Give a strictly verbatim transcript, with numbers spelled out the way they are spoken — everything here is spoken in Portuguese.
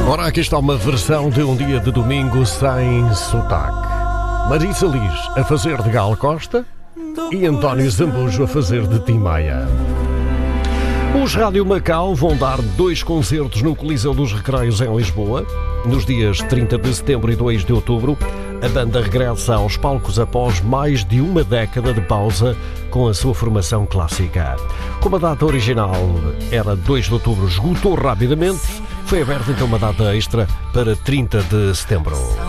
Ora, aqui está uma versão de um dia de domingo sem sotaque. Marisa Liz a fazer de Gal Costa e António Zambujo a fazer de Tim Maia. Os Rádio Macau vão dar dois concertos no Coliseu dos Recreios em Lisboa. Nos dias trinta de setembro e dois de outubro, a banda regressa aos palcos após mais de uma década de pausa com a sua formação clássica. Como a data original era dois de outubro, esgotou rapidamente, foi aberta então uma data extra para trinta de setembro.